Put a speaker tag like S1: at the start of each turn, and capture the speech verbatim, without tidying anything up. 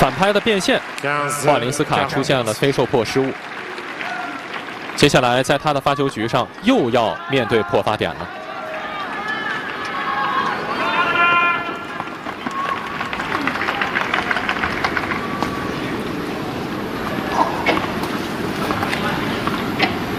S1: 反拍的变现，瓦林斯卡出现了非受迫失误。接下来在他的发球局上又要面对破发点了。